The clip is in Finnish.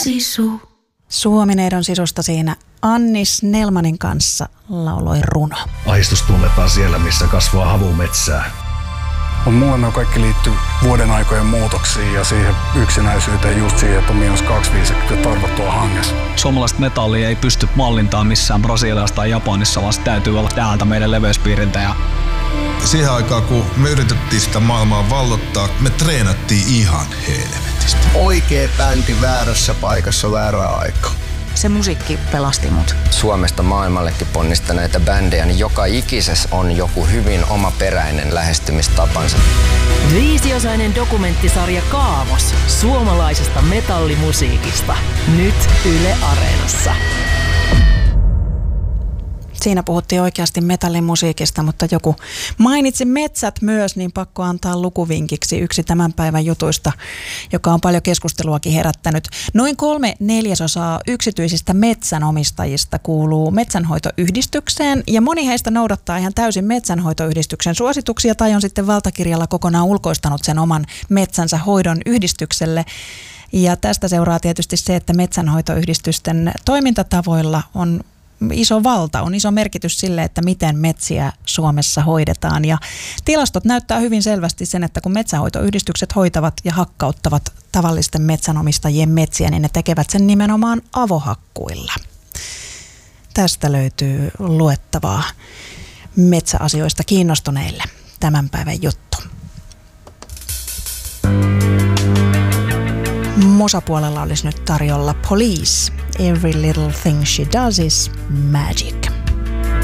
Sisu. Suomineidon sisusta siinä Anni Snellmanin kanssa lauloi runo. Ahdistus tunnetaan siellä, missä kasvaa havumetsää. Mulle ne kaikki liittyy vuoden aikojen muutoksiin ja siihen yksinäisyyteen, just siihen, että on -25 ja tarvottua hangessa. Suomalaista metallia ei pysty mallintaan missään Brasiliassa tai Japanissa, vaan se täytyy olla täältä meidän leveyspiiriltä. Siihen aikaan, kun me yritettiin sitä maailmaa vallottaa, me treenattiin ihan helvetistä. Oikea bändi väärässä paikassa väärää aikaa. Se musiikki pelasti mut. Suomesta maailmallekin ponnistaneita bändejä, niin joka ikisessä on joku hyvin omaperäinen lähestymistapansa. 5-osainen dokumenttisarja Kaavos suomalaisesta metallimusiikista. Nyt Yle Areenassa. Siinä puhuttiin oikeasti metallimusiikista, mutta joku mainitsi metsät myös, niin pakko antaa lukuvinkiksi yksi tämän päivän jutuista, joka on paljon keskusteluakin herättänyt. Noin 3/4 yksityisistä metsänomistajista kuuluu metsänhoitoyhdistykseen ja moni heistä noudattaa ihan täysin metsänhoitoyhdistyksen suosituksia tai on sitten valtakirjalla kokonaan ulkoistanut sen oman metsänsä hoidon yhdistykselle. Ja tästä seuraa tietysti se, että metsänhoitoyhdistysten toimintatavoilla on iso valta, on iso merkitys sille, että miten metsiä Suomessa hoidetaan. Ja tilastot näyttää hyvin selvästi sen, että kun metsänhoitoyhdistykset hoitavat ja hakkauttavat tavallisten metsänomistajien metsiä, niin ne tekevät sen nimenomaan avohakkuilla. Tästä löytyy luettavaa metsäasioista kiinnostuneille tämän päivän juttu. Mosapuolella olisi nyt tarjolla Police. Every little thing she does is magic.